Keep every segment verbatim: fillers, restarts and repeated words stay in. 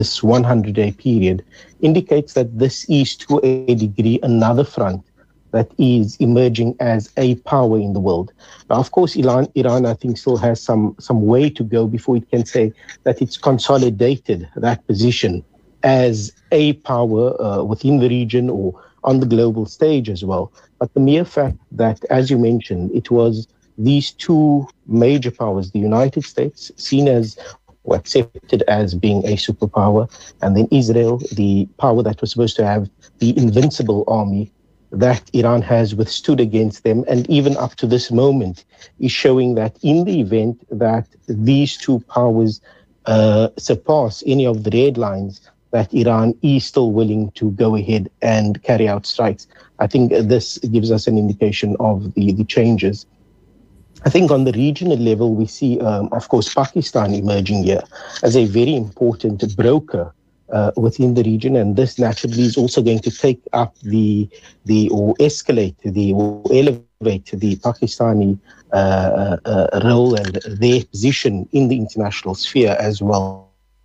this one hundred day period indicates that this is, to a degree, another front that is emerging as a power in the world. Now, of course, Iran, Iran, I think, still has some, some way to go before it can say that it's consolidated that position as a power uh, within the region or on the global stage as well. But the mere fact that, as you mentioned, it was these two major powers, the United States, seen as or accepted as being a superpower, and then Israel, the power that was supposed to have the invincible army, that Iran has withstood against them, and even up to this moment is showing that in the event that these two powers uh, surpass any of the red lines, that Iran is still willing to go ahead and carry out strikes. I think this gives us an indication of the, the changes. I think on the regional level, we see, um, of course, Pakistan emerging here as a very important broker Uh, within the region, and this naturally is also going to take up the the or escalate the or elevate the Pakistani uh, uh, role and their position in the international sphere as well.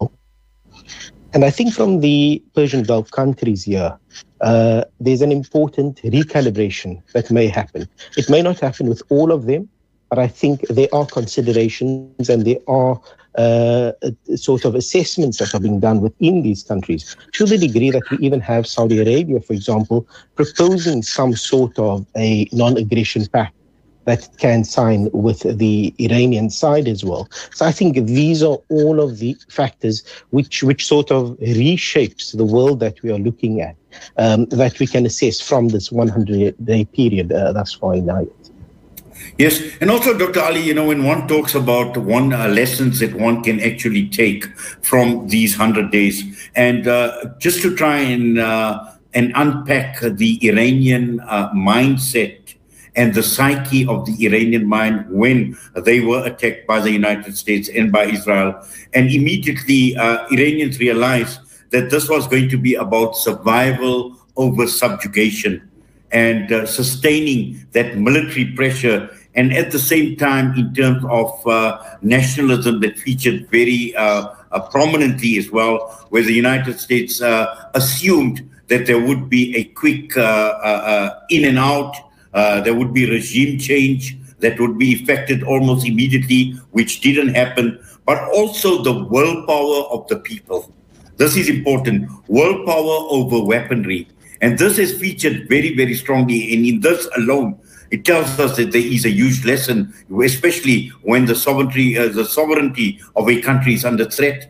And I think from the Persian Gulf countries here, uh, there's an important recalibration that may happen. It may not happen with all of them, but I think there are considerations and there are uh, sort of assessments that are being done within these countries, to the degree that we even have Saudi Arabia, for example, proposing some sort of a non-aggression pact that can sign with the Iranian side as well. So I think these are all of the factors which which sort of reshapes the world that we are looking at, um, that we can assess from this one hundred day period uh, thus far in Ayat. Yes, and also, Doctor Ali, you know, when one talks about one uh, lessons that one can actually take from these one hundred days, and uh, just to try and, uh, and unpack the Iranian uh, mindset and the psyche of the Iranian mind when they were attacked by the United States and by Israel. And immediately uh, Iranians realized that this was going to be about survival over subjugation and uh, sustaining that military pressure. And at the same time, in terms of uh, nationalism that featured very uh, uh, prominently as well, where the United States uh, assumed that there would be a quick uh, uh, uh, in and out. Uh, there would be regime change that would be effected almost immediately, which didn't happen, but also the willpower of the people. This is important, willpower over weaponry. And this is featured very, very strongly. And in this alone, it tells us that there is a huge lesson, especially when the sovereignty, uh, the sovereignty of a country is under threat.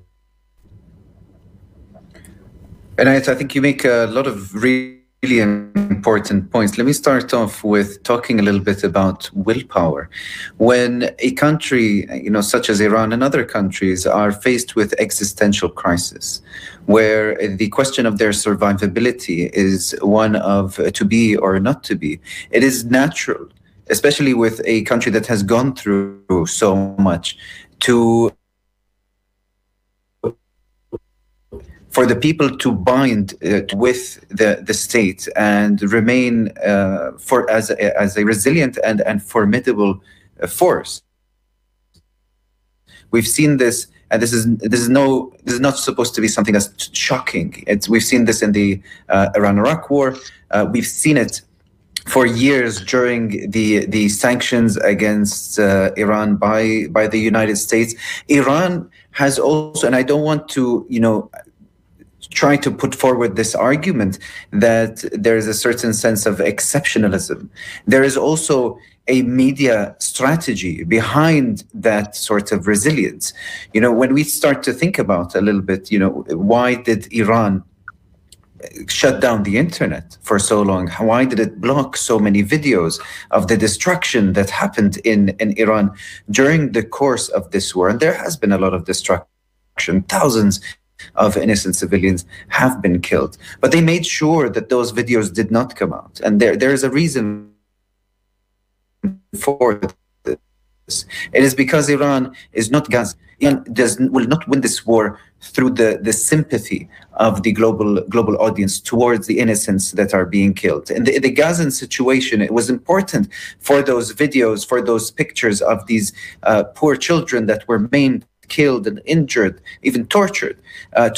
And I, I think you make a lot of really really important points. Let me start off with talking a little bit about willpower. When a country, you know, such as Iran and other countries are faced with existential crisis, where the question of their survivability is one of to be or not to be, it is natural, especially with a country that has gone through so much, to for the people to bind uh, with the, the state and remain uh, for as a, as a resilient and, and formidable uh, force. We've seen this, and this is this is no this is not supposed to be something that's shocking. It's we've seen this in the uh, Iran-Iraq war. Uh, we've seen it for years during the the sanctions against uh, Iran by by the United States. Iran has also, and I don't want to, you know, try to put forward this argument that there is a certain sense of exceptionalism. There is also a media strategy behind that sort of resilience. You know, when we start to think about a little bit, you know, why did Iran shut down the internet for so long? Why did it block so many videos of the destruction that happened in, in Iran during the course of this war? And there has been a lot of destruction. Thousands of innocent civilians have been killed, but they made sure that those videos did not come out. And there, there is a reason for this. It is because Iran is not Gaza. Iran does, will not win this war through the, the sympathy of the global global audience towards the innocents that are being killed. In the, the Gazan situation, it was important for those videos, for those pictures of these uh, poor children that were maimed killed and injured, even tortured, uh,